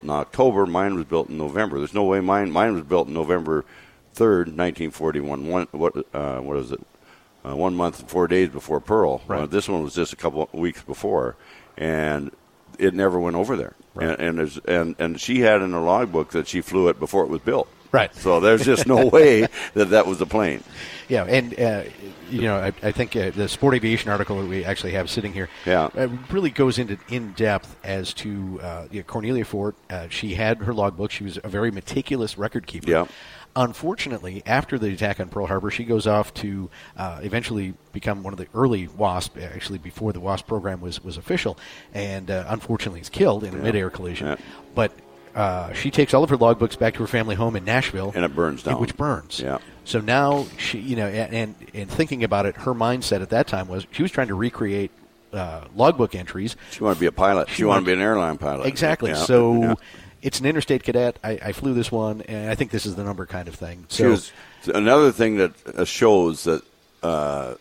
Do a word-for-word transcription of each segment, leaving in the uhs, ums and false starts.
in October. Mine was built in November. There's no way mine mine was built in November third, nineteen forty-one. One, what uh, what is it? Uh, one month and four days before Pearl. Right. Uh, this one was just a couple of weeks before, and it never went over there. Right. And and, there's, and and she had in her logbook that she flew it before it was built. Right. So there's just no way that that was the plane. Yeah, and uh, you know, I, I think uh, the Sport Aviation article that we actually have sitting here, Yeah. uh, really goes into in depth as to uh, you know, Cornelia Fort. Uh, she had her logbook. She was a very meticulous record keeper. Yeah. Unfortunately, after the attack on Pearl Harbor, she goes off to uh, eventually become one of the early WASP, actually before the WASP program was, was official, and uh, unfortunately is killed in a Yeah. mid-air collision. Yeah. But uh, she takes all of her logbooks back to her family home in Nashville. And it burns down. Which burns. Yeah. So now she, you know, and, and, and thinking about it, her mindset at that time was she was trying to recreate uh, logbook entries. She wanted to be a pilot. She, She wanted wanted- to be an airline pilot. Exactly. Yeah. So Yeah. it's an interstate cadet. I, I flew this one, and I think this is the number kind of thing. She So was, another thing that uh, shows that uh,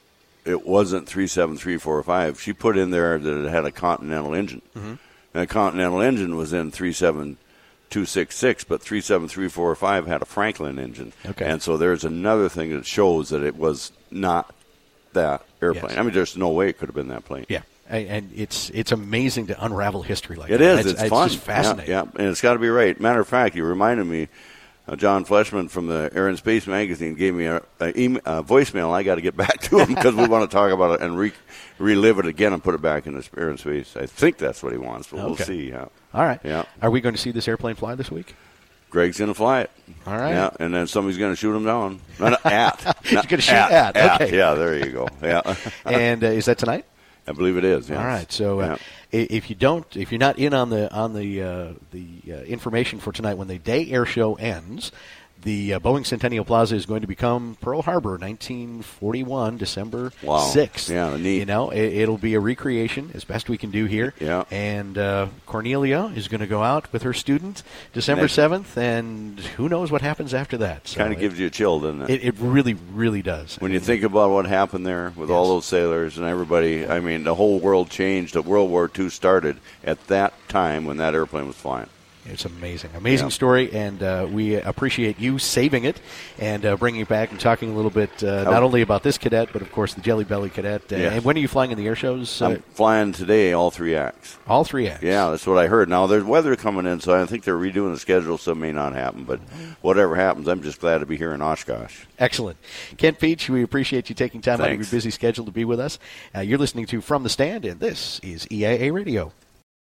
it wasn't three seven three four five. She put in there that it had a Continental engine. Mm-hmm. And a Continental engine was in three seven two six six, but three seven three four five had a Franklin engine. Okay. And so there's another thing that shows that it was not that airplane. Yes. I mean, there's no way it could have been that plane. yeah, and, and it's it's amazing to unravel history like It that. is. It's, It's, fun. just fascinating. Yeah, yeah. And it's got to be right. Matter of fact, you reminded me. Uh, John Fleshman from the Air and Space magazine gave me a, a, email, a voicemail. I got to get back to him because we want to talk about it and re, relive it again and put it back in the Air and Space. I think that's what he wants, but we'll Okay. see. Yeah. All right. Yeah. Are we going to see this airplane fly this week? Greg's going to fly it. All right. Yeah, and then somebody's going to shoot him down. No, no, at. He's Not gonna shoot at, okay. Yeah, there you go. Yeah. And uh, is that tonight? I believe it is. Yes. All right. So uh, Yeah. i- if you don't, if you're not in on the on the uh, the uh, information for tonight when the day air show ends, the uh, Boeing Centennial Plaza is going to become Pearl Harbor, nineteen forty-one, December Wow. sixth. Yeah, neat. You know, it, it'll be a recreation as best we can do here. Yeah. And uh, Cornelia is going to go out with her student December Next- seventh, and who knows what happens after that. So Kind of gives you a chill, doesn't it? it, it really, really does. When you think about what happened there with all Yes. those sailors and everybody, I mean, the whole world changed. That World War Two started at that time when that airplane was flying. It's amazing. Amazing Yeah. story, and uh, we appreciate you saving it and uh, bringing it back and talking a little bit uh, Oh. not only about this cadet, but, of course, the Jelly Belly cadet. Uh, Yes. And when are you flying in the air shows? Uh, I'm flying today, all three acts. all three acts. Yeah, that's what I heard. Now, there's weather coming in, so I think they're redoing the schedule, so it may not happen. But whatever happens, I'm just glad to be here in Oshkosh. Excellent. Kent Peach, we appreciate you taking time out of your Thanks. busy schedule to be with us. Uh, you're listening to From the Stand, and this is E I A Radio.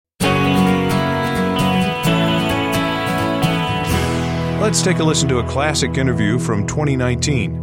Let's take a listen to a classic interview from twenty nineteen.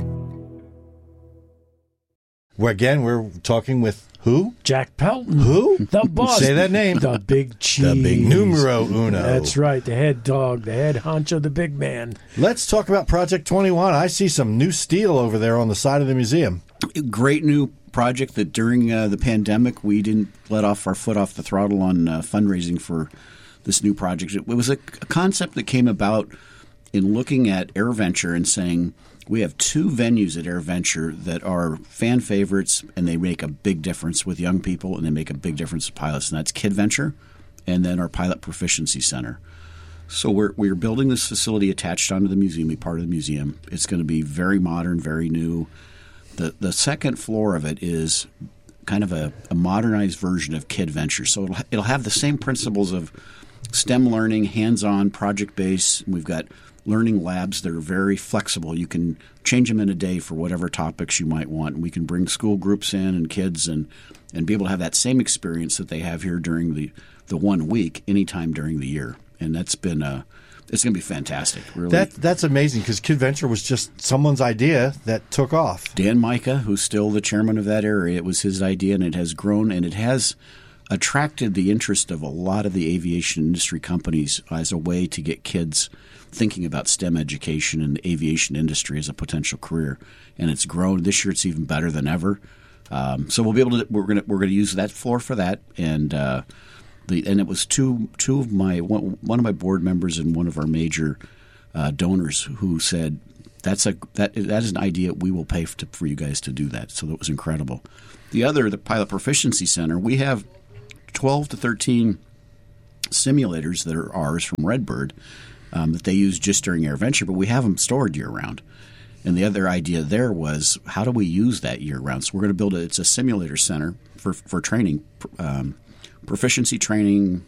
Well, again, we're talking with who? Jack Pelton. Who? The boss. Say that name. The big cheese. The big numero uno. That's right. The head dog, the head honcho, the big man. Let's talk about Project twenty-one. I see some new steel over there on the side of the museum. Great new project that during uh, the pandemic we didn't let off our foot off the throttle on uh, fundraising for this new project. It was a, a concept that came about in looking at AirVenture and saying we have two venues at AirVenture that are fan favorites and they make a big difference with young people and they make a big difference with pilots, and that's KidVenture and then our Pilot Proficiency Center. So we're we're building this facility attached onto the museum, be part of the museum. It's going to be very modern, very new. The the second floor of it is kind of a, a modernized version of KidVenture. So it'll, it'll have the same principles of STEM learning, hands-on, project-based. We've got learning labs that are very flexible. You can change them in a day for whatever topics you might want. And we can bring school groups in and kids and, and be able to have that same experience that they have here during the, the one week anytime during the year. And that's been uh, it's going to be fantastic. Really. That That's amazing because KidVenture was just someone's idea that took off. Dan Micah, who's still the chairman of that area, it was his idea, and it has grown, and it has attracted the interest of a lot of the aviation industry companies as a way to get kids thinking about STEM education and the aviation industry as a potential career. And it's grown. This year, it's even better than ever. Um, so we'll be able to we're going to we're going to use that floor for that, and uh, the and it was two two of my one, one of my board members and one of our major uh, donors who said that's a that that is an idea we will pay for, to, for you guys to do that. So that was incredible. The other, the Pilot Proficiency Center, we have twelve to thirteen simulators that are ours from Redbird um, that they use just during AirVenture, but we have them stored year-round. And the other idea there was, how do we use that year-round? So we're going to build a, it's a simulator center for, for training, um, proficiency training,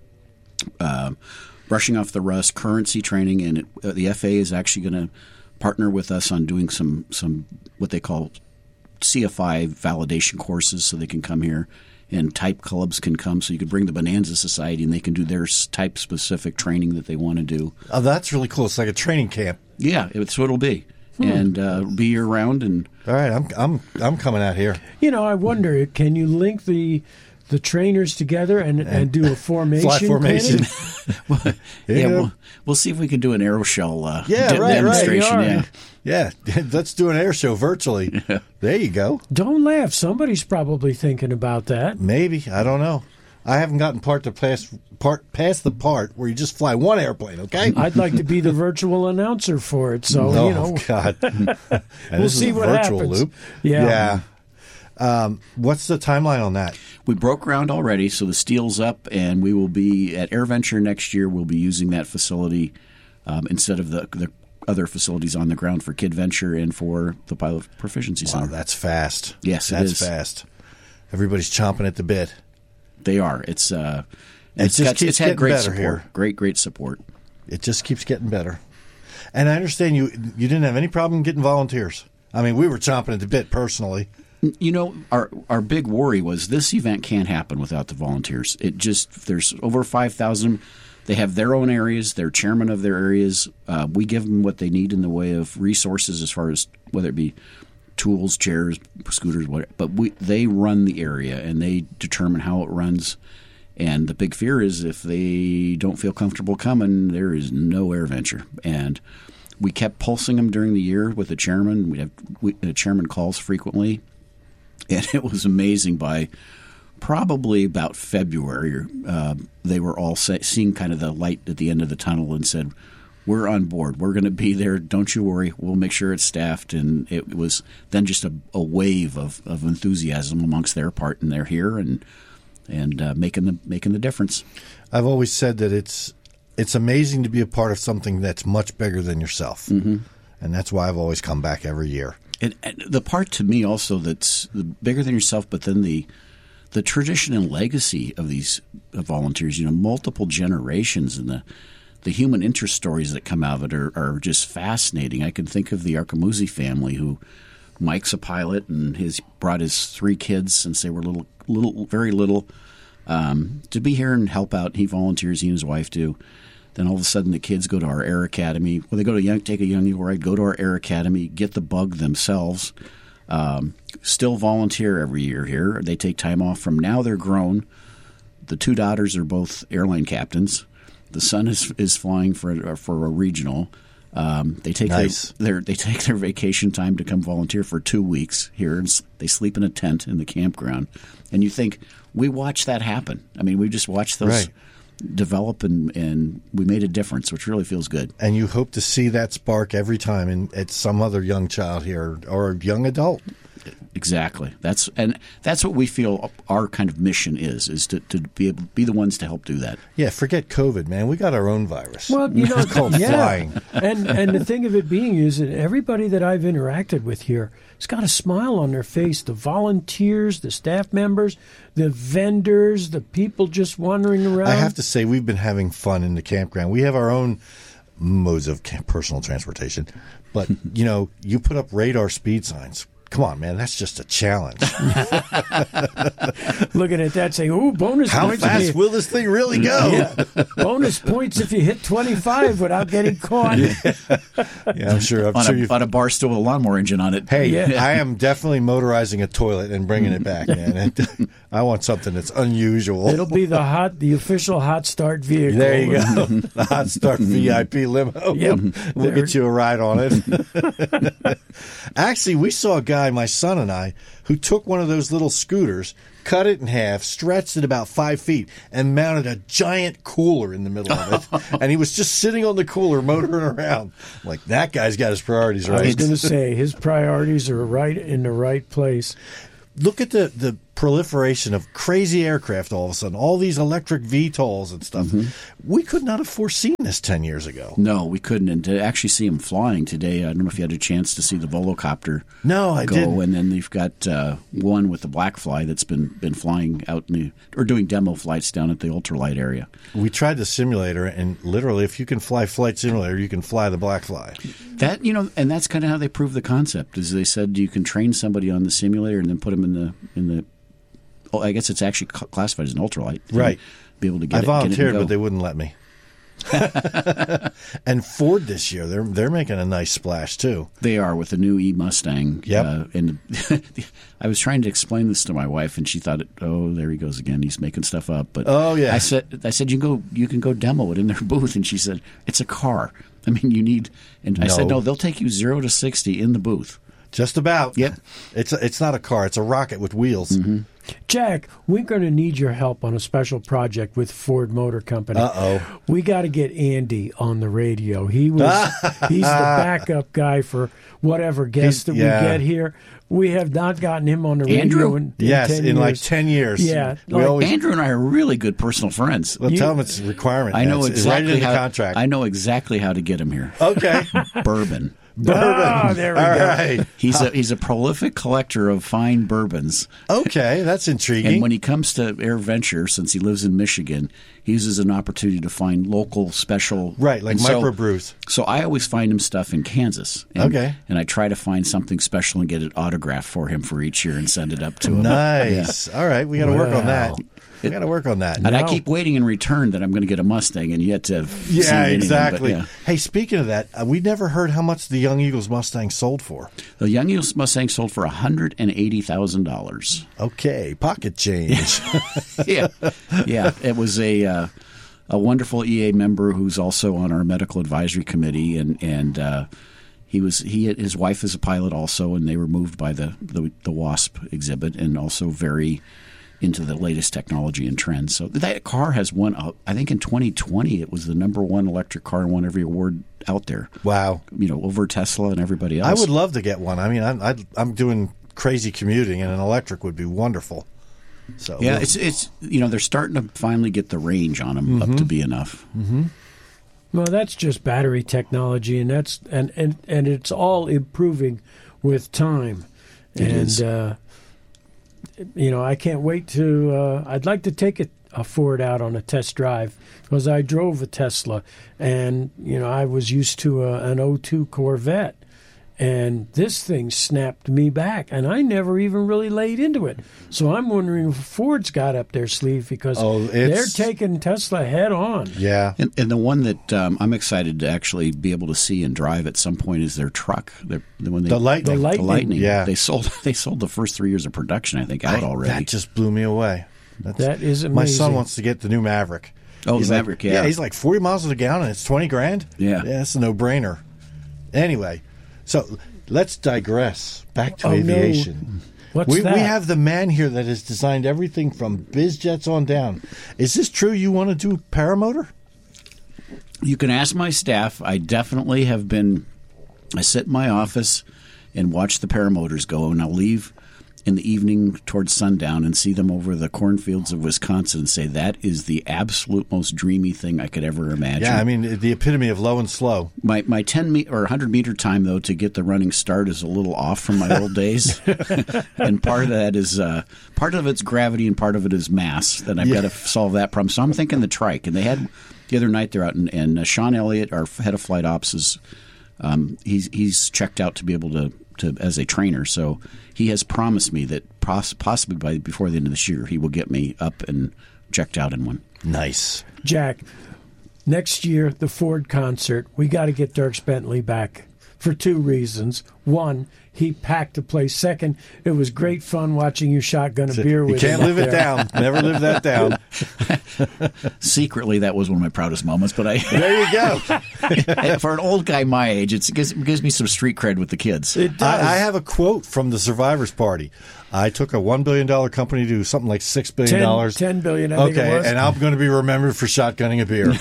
uh, brushing off the rust, currency training, and it, uh, the F A A is actually going to partner with us on doing some, some what they call C F I validation courses so they can come here. And type clubs can come, so you could bring the Bonanza Society, and they can do their type-specific training that they want to do. Oh, that's really cool. It's like a training camp. Yeah, it's what it'll be, hmm. and uh, be year-round. And all right, I'm I'm I'm coming out here. You know, I wonder, can you link the the trainers together and, and, and do a formation? Fly formation. well, yeah, we'll, we'll see if we can do an aeroshell uh, yeah, de- right, demonstration. Right. Yeah. Yeah, let's do an air show virtually. Yeah. There you go. Don't laugh. Somebody's probably thinking about that. Maybe. I don't know. I haven't gotten part to pass part past the part where you just fly one airplane, okay? I'd like to be the virtual announcer for it. So, oh, you know. God. We'll see what virtual happens. Loop. Yeah. Yeah. Um, what's the timeline on that? We broke ground already, so the steel's up, and we will be at AirVenture next year. We'll be using that facility um, instead of the, the other facilities on the ground for KidVenture and for the Pilot Proficiency Center. Wow, that's fast. Yes, it that's is. fast. Everybody's chomping at the bit. They are. It's uh, it it's, just got, keeps it's had getting great better support. here. Great, great support. It just keeps getting better. And I understand you you didn't have any problem getting volunteers. I mean, we were chomping at the bit personally. You know, our our big worry was this event can't happen without the volunteers. It just there's over five thousand. They have their own areas. They're chairman of their areas. Uh, we give them what they need in the way of resources, as far as whether it be tools, chairs, scooters, whatever. But we they run the area and they determine how it runs. And the big fear is if they don't feel comfortable coming, there is no AirVenture. And we kept pulsing them during the year with the chairman. We have we, the chairman calls frequently, and it was amazing. By probably about February, uh, they were all say, seeing kind of the light at the end of the tunnel and said, we're on board. We're going to be there. Don't you worry. We'll make sure it's staffed. And it was then just a, a wave of, of enthusiasm amongst their part, and they're here and and uh, making the making the difference. I've always said that it's it's amazing to be a part of something that's much bigger than yourself, mm-hmm. and that's why I've always come back every year. And, and the part to me also that's bigger than yourself, but then the the tradition and legacy of these volunteers, you know, multiple generations, and the the human interest stories that come out of it are, are just fascinating. I can think of the Arcamuzi family, who Mike's a pilot, and his brought his three kids since they were little, little, very little, um, to be here and help out. He volunteers. He and his wife do. Then all of a sudden, the kids go to our Air Academy. Well, they go to young, take a young ride, go to our Air Academy, get the bug themselves. Um, still volunteer every year here. They take time off. From now, they're grown. The two daughters are both airline captains. The son is is flying for for a regional. Um, they take nice. their, their they take their vacation time to come volunteer for two weeks here, and they sleep in a tent in the campground. And you think, we watched that happen. I mean, we just watched those right. develop, and, and we made a difference, which really feels good. And you hope to see that spark every time in at some other young child here or a young adult. Exactly. That's and that's what we feel our kind of mission is: is to, to be able, be the ones to help do that. Yeah, forget COVID, man. We got our own virus. Well, you know, it's called yeah. flying. And and the thing of it being is that everybody that I've interacted with here has got a smile on their face. The volunteers, the staff members, the vendors, the people just wandering around. I have to say, we've been having fun in the campground. We have our own modes of personal transportation, but you know, you put up radar speed signs. Come on, man, that's just a challenge. Looking at that, saying, "Ooh, bonus How points!" fast if you, will this thing really go? yeah, bonus points if you hit twenty-five without getting caught. Yeah, yeah I'm sure. I'm on, sure a, you've... on a bar stool with a lawnmower engine on it. Hey, Yeah. I am definitely motorizing a toilet and bringing it back, man. And I want something that's unusual. It'll be the hot, the official hot start vehicle. There you go. The Hot Start V I P limo. Yep. We'll There. get you a ride on it. Actually, we saw a guy, my son and I, who took one of those little scooters, cut it in half, stretched it about five feet, and mounted a giant cooler in the middle of it. And he was just sitting on the cooler, motoring around. I'm like, that guy's got his priorities I was right. going to say his priorities are right in the right place. look at the, the proliferation of crazy aircraft all of a sudden, all these electric V TOLs and stuff. Mm-hmm. We could not have foreseen this ten years ago. No, we couldn't. And to actually see them flying today, I don't know if you had a chance to see the Volocopter no, I go. didn't. And then they've got uh, one with the Blackfly that's been, been flying out in the, or doing demo flights down at the ultralight area. We tried the simulator, and literally, if you can fly Flight Simulator, you can fly the Blackfly. That, you know, and that's kind of how they proved the concept, is they said you can train somebody on the simulator and then put them in the, in the, oh, I guess it's actually classified as an ultralight. Right. Be able to get I it, volunteered, get it and go. but they wouldn't let me. And Ford this year, they're they're making a nice splash too. They are with the new E Mustang. Yep. Uh, and I was trying to explain this to my wife, and she thought, "Oh, there he goes again. He's making stuff up." But oh yeah, I said, "I said you can go, you can go demo it in their booth." And she said, "It's a car. I mean, you need." And I No. said, "No, they'll take you zero to sixty in the booth." Just about. Yep. It's a, it's not a car. It's a rocket with wheels. Mm-hmm. Jack, we're going to need your help on a special project with Ford Motor Company. Uh-oh. We got to get Andy on the radio. He was he's the backup guy for whatever guest He's- that yeah. we get here. We have not gotten him on the radio Andrew? in, in Yes, ten in years. like ten years. Yeah, we like- always. Andrew and I are really good personal friends. Well, You- tell him it's a requirement. I know It's- it's right exactly in the how. contract. I know exactly how to get him here. Okay. Bourbon. Ah, there we All go. right. He's a he's a prolific collector of fine bourbons. Okay, that's intriguing. And when he comes to AirVenture, since he lives in Michigan, he uses an opportunity to find local special. Right, like and so- microbrews. So I always find him stuff in Kansas. And, Okay. And I try to find something special and get it autographed for him for each year and send it up to him. Nice. All right, we got to work on that. Wow. We got to work on that. And I No. keep waiting in return that I'm going to get a Mustang, and yet to see Yeah, anything, exactly. But, yeah. Hey, speaking of that, uh, we never heard how much the Young Eagles Mustang sold for. The Young Eagles Mustang sold for one hundred eighty thousand dollars. Okay, pocket change. yeah, yeah. It was a uh, a wonderful E A member who's also on our medical advisory committee, and and uh, he was he his wife is a pilot also, and they were moved by the the, the WASP exhibit, and also very into the latest technology and trends. So that car has won. Uh, I think in twenty twenty it was the number one electric car and won every award out there. Wow. You know, over Tesla and everybody else. I would love to get one. I mean, I'm I'd, I'm doing crazy commuting, and an electric would be wonderful. So Yeah, we'll- it's it's you know they're starting to finally get the range on them up to be enough. Well, that's just battery technology, and that's and, and, and it's all improving with time. It and is. Uh, you know, I can't wait to. Uh, I'd like to take a, a Ford out on a test drive because I drove a Tesla, and you know I was used to a, an oh two Corvette, and this thing snapped me back, and I never even really laid into it. So I'm wondering if Ford's got up their sleeve because Oh, they're it's- taking Tesla head on. yeah. And, and the one that um, I'm excited to actually be able to see and drive at some point is their truck. Their, the one they, The Lightning. The The Lightning. Lightning. Yeah. They sold they sold the first three years of production, I think, out I- already. That just blew me away. That's, That is My son amazing. wants to get the new Maverick. Oh, He's the like- Maverick, yeah. he's like forty miles to the gallon, and it's twenty grand. Yeah. yeah, it's a no brainer. Anyway, so let's digress back to Oh, no. aviation. What's we, that? we have the man here that has designed everything from biz jets on down. Is this true? You want to do paramotor? You can ask my staff. I definitely have been. I sit in my office and watch the paramotors go, and I'll leave in the evening towards sundown and see them over the cornfields of Wisconsin and say that is the absolute most dreamy thing I could ever imagine. Yeah, I mean the epitome of low and slow. My my ten me- or one hundred meter time though to get the running start is a little off from my old days, and part of that is uh, part of it's gravity and part of it is mass. That I've Yeah. got to solve that problem. So I'm thinking the trike, and they had the other night they're out, and, and uh, Sean Elliott, our head of flight ops, is um, he's he's checked out to be able to. To, as a trainer, so he has promised me that poss- possibly by before the end of this year he will get me up and checked out in one. Nice. Jack, next year, the Ford concert, we got to get Dierks Bentley back for two reasons. One, he packed the place. Second, it was great fun watching you shotgun a beer You with can't him live up it there. down. Never live that down. Secretly, that was one of my proudest moments, but I There you go. for an old guy my age, it's, it gives, it gives me some street cred with the kids. It does. I, I have a quote from the Survivors Party. I took a one billion dollar company to do something like six billion ten, dollars. ten billion, I think Okay, it was. and I'm going to be remembered for shotgunning a beer.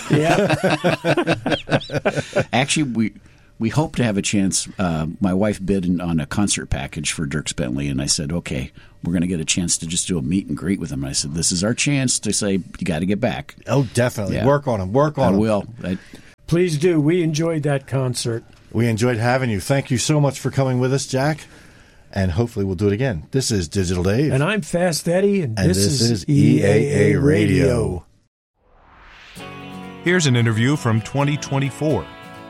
yeah. Actually, we we hope to have a chance. Uh, my wife bid in, on a concert package for Dierks Bentley, and I said, okay, we're going to get a chance to just do a meet and greet with him. And I said, this is our chance to say, you got to get back. Oh, definitely. Yeah. Work on him. Work on I him. will. I, Please do. We enjoyed that concert. We enjoyed having you. Thank you so much for coming with us, Jack. And hopefully we'll do it again. This is Digital Dave. And I'm Fast Eddie, and, And this, this is, is E A A Radio. Here's an interview from twenty twenty-four.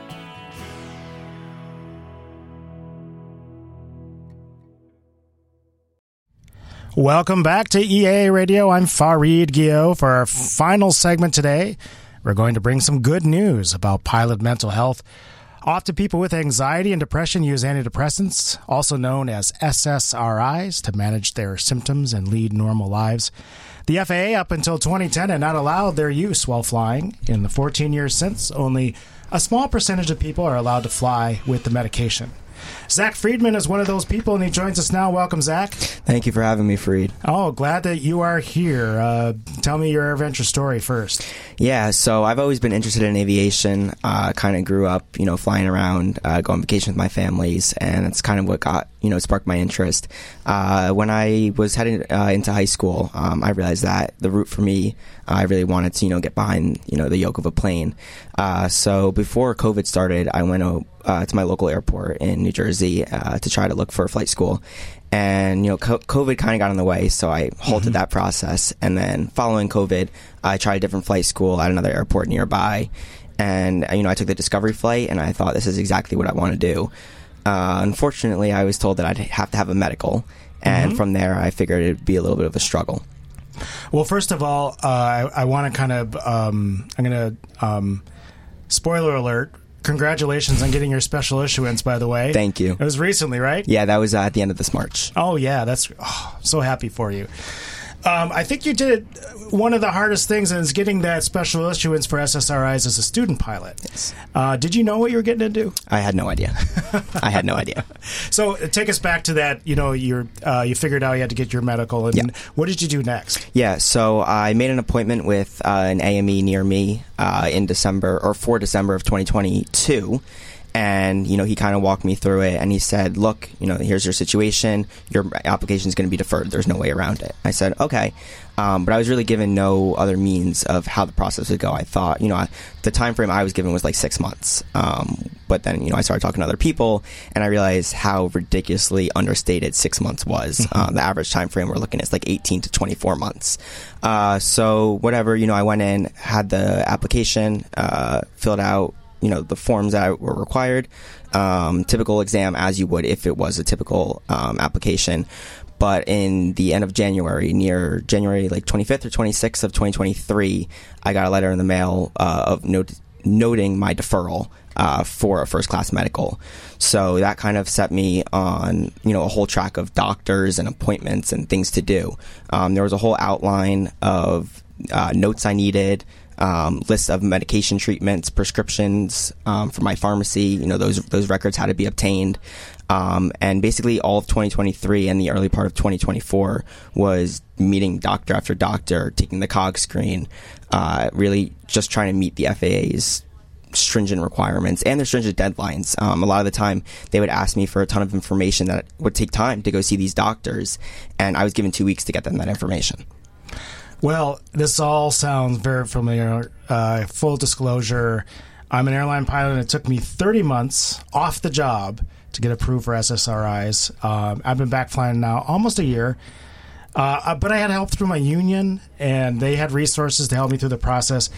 Welcome back to E A A Radio. I'm Fareed Gio. For our final segment today, we're going to bring some good news about pilot mental health. Often people with anxiety and depression use antidepressants, also known as S S R Is, to manage their symptoms and lead normal lives. The F A A, up until twenty ten, had not allowed their use while flying. In the fourteen years since, only a small percentage of people are allowed to fly with the medication. Zach Friedman is one of those people, and he joins us now. Welcome, Zach. Thank you for having me, Fareed. Oh, glad that you are here. Uh, tell me your adventure story first. Yeah, so I've always been interested in aviation. Uh, kind of grew up, you know, flying around, uh, going on vacation with my families, and it's kind of what got, you know, sparked my interest. Uh, when I was heading uh, into high school, um, I realized that the route for me, I really wanted to, you know, get behind, you know, the yoke of a plane. Uh, so before COVID started, I went uh, to my local airport in New Jersey uh, to try to look for a flight school. And, you know, co- COVID kind of got in the way, so I halted mm-hmm. that process. And then following COVID, I tried a different flight school at another airport nearby. And, you know, I took the Discovery flight, and I thought this is exactly what I want to do. Uh, unfortunately, I was told that I'd have to have a medical. And mm-hmm. from there, I figured it'd be a little bit of a struggle. Well, first of all, uh, I, I want to kind of, um, I'm going to, um, spoiler alert, congratulations on getting your special issuance, by the way. Thank you. It was recently, right? Yeah, that was uh, at the end of this March. Oh, yeah, that's, oh, so happy for you. Um, I think you did one of the hardest things is getting that special issuance for S S R Is as a student pilot. Yes. Uh, did you know what you were getting into? I had no idea. I had no idea. So uh, take us back to that. You know, you're, uh, you figured out you had to get your medical, and yeah. what did you do next? Yeah, so I made an appointment with uh, an A M E near me uh, in December, or for December of twenty twenty-two. And, you know, he kind of walked me through it, and he said, look, you know, here's your situation. Your application is going to be deferred. There's no way around it. I said, okay. Um, but I was really given no other means of how the process would go. I thought, you know, I, the time frame I was given was like six months. Um, but then, you know, I started talking to other people, and I realized how ridiculously understated six months was. Mm-hmm. Um, the average time frame we're looking at is like eighteen to twenty-four months. Uh, so whatever, you know, I went in, had the application, uh, filled out, you know, the forms that were required, um, typical exam as you would if it was a typical um, application. But in the end of January, near January like twenty-fifth or twenty-sixth of twenty twenty-three, I got a letter in the mail uh, of not- noting my deferral uh, for a first class medical. So that kind of set me on, you know, a whole track of doctors and appointments and things to do. Um, there was a whole outline of uh, notes I needed, Um, lists of medication treatments, prescriptions um, for my pharmacy. You know, those those records had to be obtained. Um, and basically all of twenty twenty-three and the early part of twenty twenty-four was meeting doctor after doctor, taking the cog screen, uh, really just trying to meet the F A A's stringent requirements and their stringent deadlines. Um, a lot of the time they would ask me for a ton of information that would take time to go see these doctors, and I was given two weeks to get them that information. Well, this all sounds very familiar. Uh, full disclosure, I'm an airline pilot, and it took me thirty months off the job to get approved for S S R Is. Um, I've been back flying now almost a year. Uh, but I had help through my union, and they had resources to help me through the process.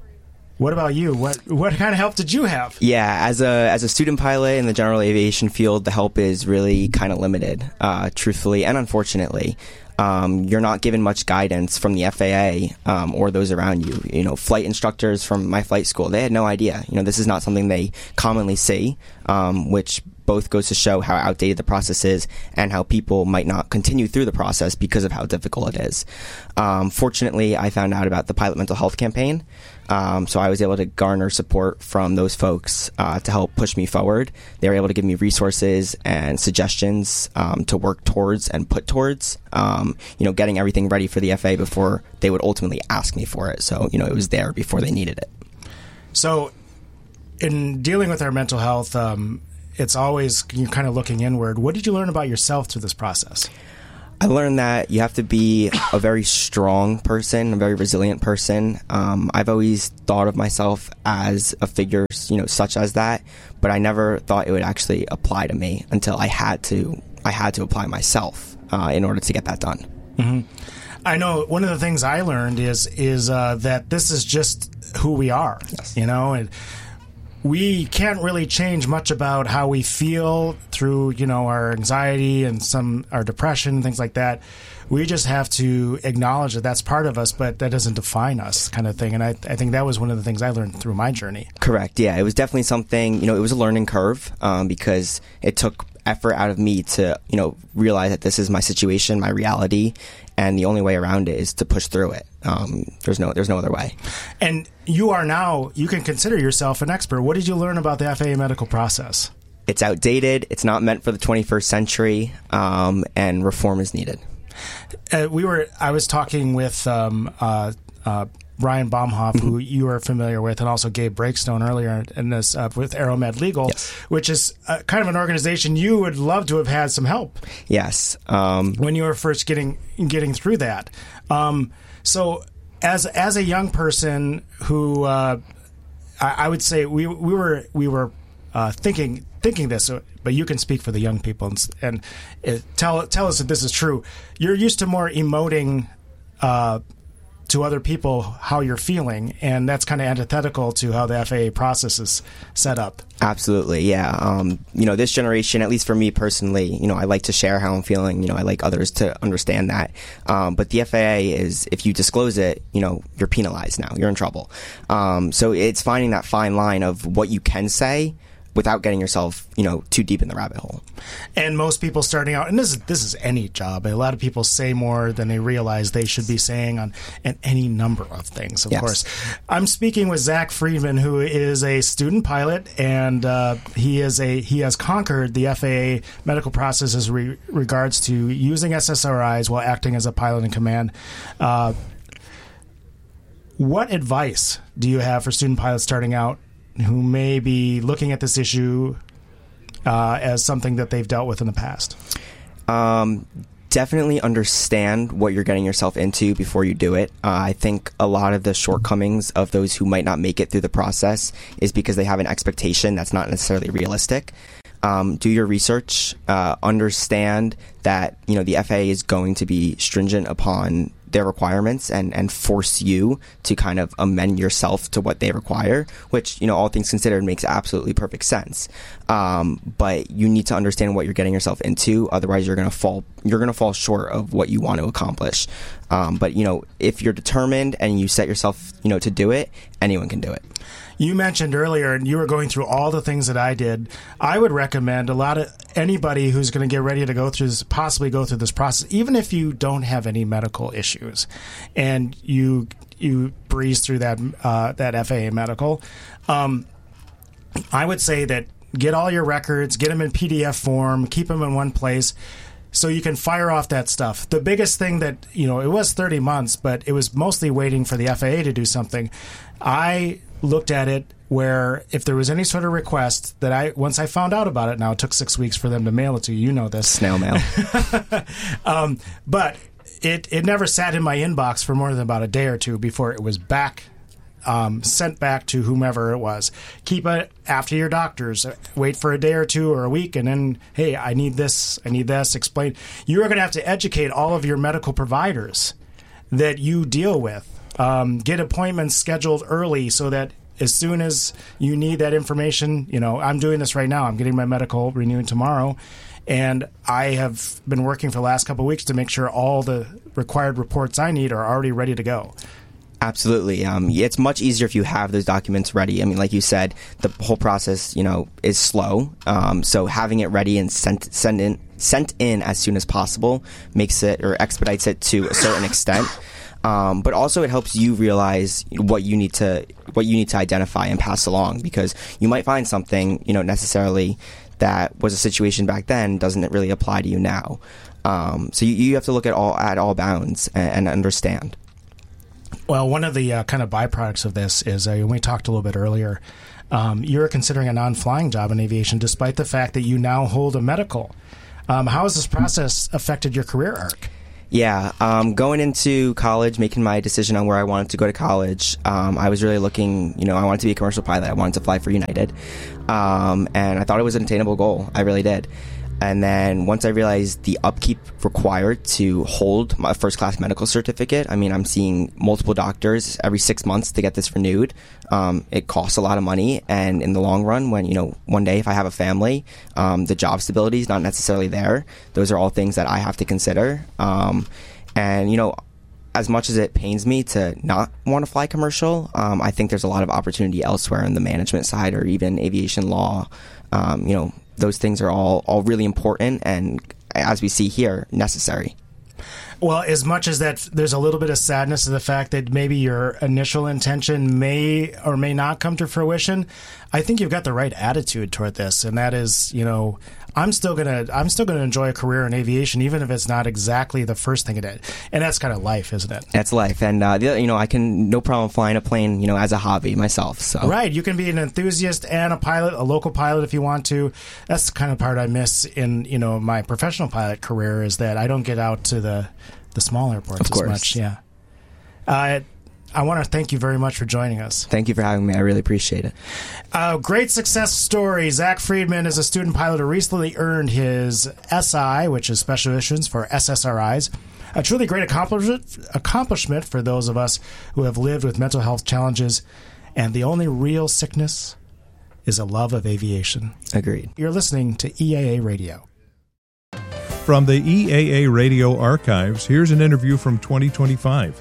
What about you? What what kind of help did you have? Yeah, as a as a student pilot in the general aviation field, the help is really kind of limited, uh, truthfully and unfortunately. Um, you're not given much guidance from the F A A um, or those around you. You know, flight instructors from my flight school, they had no idea. You know, this is not something they commonly see, um, which both goes to show how outdated the process is and how people might not continue through the process because of how difficult it is. Um, fortunately, I found out about the Pilot Mental Health Campaign, um, so I was able to garner support from those folks uh, to help push me forward. They were able to give me resources and suggestions um, to work towards and put towards, um, you know, getting everything ready for the F A A before they would ultimately ask me for it. So, you know, it was there before they needed it. So, in dealing with our mental health, um, it's always you're kind of looking inward. What did you learn about yourself through this process? I learned that you have to be a very strong person, a very resilient person. Um, I've always thought of myself as a figure, you know, such as that, but I never thought it would actually apply to me until I had to. I had to apply myself uh, in order to get that done. Mm-hmm. I know one of the things I learned is is uh, that this is just who we are. Yes. You know, and we can't really change much about how we feel through, you know, our anxiety and some our depression, things like that. We just have to acknowledge that that's part of us, but that doesn't define us, kind of thing. And I, I think that was one of the things I learned through my journey. Correct. Yeah, it was definitely something. You know, it was a learning curve um, because it took effort out of me to, you know, realize that this is my situation, my reality, and the only way around it is to push through it. Um, there's no, there's no other way. And you are now, you can consider yourself an expert. What did you learn about the F A A medical process? It's outdated. It's not meant for the twenty-first century, um, and reform is needed. Uh, we were, I was talking with um, uh, uh, Brian Baumhoff, who you are familiar with, and also Gabe Breakstone earlier in this uh, with Aeromed Legal, yes. which is uh, kind of an organization you would love to have had some help. Yes. Um, when you were first getting getting through that. Um, so as as a young person who uh, I, I would say we we were we were uh, thinking thinking this, but you can speak for the young people and, and uh, tell tell us if this is true. You're used to more emoting Uh, to other people how you're feeling, and that's kind of antithetical to how the F A A process is set up. Absolutely, yeah. Um, you know, this generation, at least for me personally, you know, I like to share how I'm feeling. You know, I like others to understand that. Um, but the F A A is, if you disclose it, you know, you're penalized now. You're in trouble. Um, so it's finding that fine line of what you can say without getting yourself, you know, too deep in the rabbit hole. And most people starting out, and this is this is any job, a lot of people say more than they realize they should be saying on and any number of things, of yes. course. I'm speaking with Zach Friedman, who is a student pilot, and uh, he is a he has conquered the F A A medical process as re- regards to using S S R Is while acting as a pilot in command. Uh, what advice do you have for student pilots starting out who may be looking at this issue uh, as something that they've dealt with in the past? Um, definitely understand what you're getting yourself into before you do it. Uh, I think a lot of the shortcomings of those who might not make it through the process is because they have an expectation that's not necessarily realistic. Um, do your research, uh, understand that, you know, the F A A is going to be stringent upon their requirements and, and force you to kind of amend yourself to what they require, which, you know, all things considered makes absolutely perfect sense. Um, but you need to understand what you're getting yourself into. Otherwise, you're going to fall, you're going to fall short of what you want to accomplish. Um, but, you know, if you're determined and you set yourself, you know, to do it, anyone can do it. You mentioned earlier, and you were going through all the things that I did. I would recommend a lot of anybody who's going to get ready to go through this, possibly go through this process, even if you don't have any medical issues, and you you breeze through that uh, that F A A medical. Um, I would say that get all your records, get them in P D F form, keep them in one place, so you can fire off that stuff. The biggest thing that, you know, it was thirty months, but it was mostly waiting for the F A A to do something. I looked at it where if there was any sort of request that I, once I found out about it, now it took six weeks for them to mail it to you, you know this. Snail mail. um, but it, it never sat in my inbox for more than about a day or two before it was back, um, sent back to whomever it was. Keep it after your doctors. Wait for a day or two or a week, and then, hey, I need this, I need this, explain. You are going to have to educate all of your medical providers that you deal with. Um, get appointments scheduled early so that as soon as you need that information, you know, I'm doing this right now. I'm getting my medical renewed tomorrow, and I have been working for the last couple of weeks to make sure all the required reports I need are already ready to go. Absolutely. Um, it's much easier if you have those documents ready. I mean, like you said, the whole process, you know, is slow. Um, so having it ready and sent send in sent in as soon as possible makes it, or expedites it to a certain extent. Um, but also it helps you realize what you need to what you need to identify and pass along, because you might find something, you know, necessarily that was a situation back then doesn't really apply to you now. Um, so you, you have to look at all at all bounds and, and understand. Well, one of the uh, kind of byproducts of this is, uh, we talked a little bit earlier, um, you're considering a non-flying job in aviation despite the fact that you now hold a medical. Um, how has this process affected your career arc? Yeah, um, going into college, making my decision on where I wanted to go to college, um, I was really looking, you know, I wanted to be a commercial pilot. I wanted to fly for United. Um, and I thought it was an attainable goal. I really did. And then once I realized the upkeep required to hold my first-class medical certificate, I mean, I'm seeing multiple doctors every six months to get this renewed. Um, it costs a lot of money, and in the long run, when, you know, one day if I have a family, um, the job stability is not necessarily there. Those are all things that I have to consider. Um, and, you know, as much as it pains me to not want to fly commercial, um, I think there's a lot of opportunity elsewhere in the management side or even aviation law. Um, you know, those things are all, all really important and, as we see here, necessary. Well, as much as that, there's a little bit of sadness to the fact that maybe your initial intention may or may not come to fruition. I think you've got the right attitude toward this, and that is, you know, I'm still gonna I'm still gonna enjoy a career in aviation, even if it's not exactly the first thing it is. And that's kind of life, isn't it? That's life, and uh, the, you know, I can no problem flying a plane, you know, as a hobby myself. So right, you can be an enthusiast and a pilot, a local pilot if you want to. That's the kind of part I miss in, you know, my professional pilot career, is that I don't get out to the the small airports as much. Yeah. Uh, I want to thank you very much for joining us. Thank you for having me. I really appreciate it. Uh, great success story. Zach Friedman is a student pilot who recently earned his S I, which is Special Issuance for S S R Is. A truly great accomplishment, accomplishment for those of us who have lived with mental health challenges, and the only real sickness is a love of aviation. Agreed. You're listening to E A A Radio. From the E A A Radio archives, here's an interview from twenty twenty-five.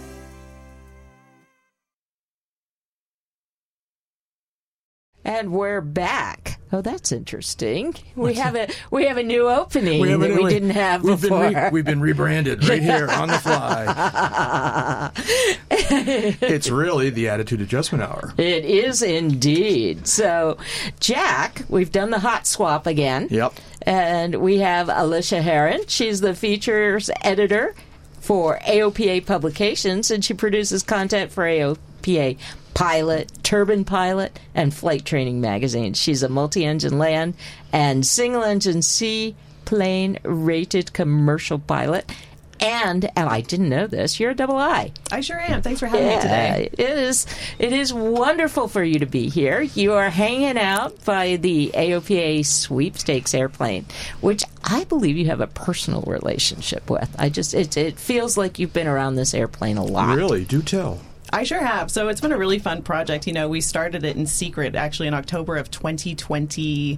And we're back. Oh, that's interesting. We have a we have a new opening we that a, we we, didn't have we've before. Been re, we've been rebranded right here on the fly. It's really the Attitude Adjustment Hour. It is indeed. So, Jack, we've done the hot swap again. Yep. And we have Alicia Heron. She's the features editor for A O P A Publications, and she produces content for A O P A Pilot, Turbine Pilot, and Flight Training magazines. She's a multi-engine land and single-engine seaplane rated commercial pilot. And, and I didn't know this, you're a double I. I sure am. Thanks for having yeah, me today. It is, it is wonderful for you to be here. You are hanging out by the A O P A sweepstakes airplane, which I believe you have a personal relationship with. I just it, it feels like you've been around this airplane a lot. Really? Do tell. I sure have. So it's been a really fun project. You know, we started it in secret, actually, in October of twenty twenty-three.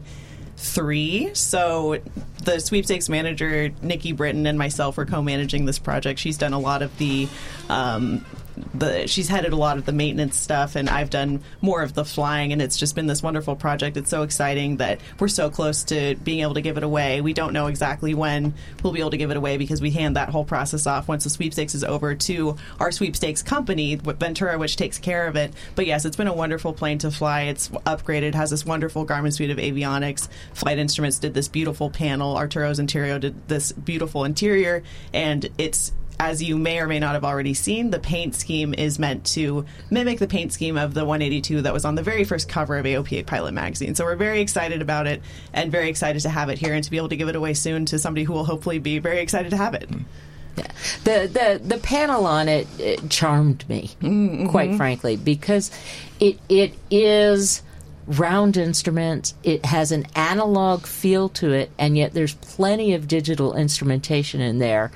So the sweepstakes manager, Nikki Britton, and myself were co-managing this project. She's done a lot of the... Um, The, she's headed a lot of the maintenance stuff, and I've done more of the flying, and it's just been this wonderful project. It's so exciting that we're so close to being able to give it away. We don't know exactly when we'll be able to give it away because we hand that whole process off once the sweepstakes is over to our sweepstakes company, Ventura, which takes care of it. But yes, it's been a wonderful plane to fly. It's upgraded, has this wonderful Garmin suite of avionics. Flight Instruments did this beautiful panel. Arturo's Interior did this beautiful interior, and it's, as you may or may not have already seen, the paint scheme is meant to mimic the paint scheme of the one eighty-two that was on the very first cover of A O P A Pilot magazine. So we're very excited about it and very excited to have it here and to be able to give it away soon to somebody who will hopefully be very excited to have it. Yeah. The, the the panel on it, it charmed me, mm-hmm. quite frankly, because it it is round instruments. It has an analog feel to it, and yet there's plenty of digital instrumentation in there